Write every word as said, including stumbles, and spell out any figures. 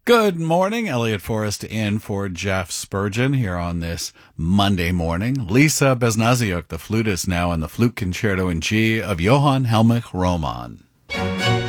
Good morning, Elliot Forrest in for Jeff Spurgeon here on this Monday morning. Lisa Besnaziuk, the flutist, now in the Flute Concerto in G of Johann Helmich Roman.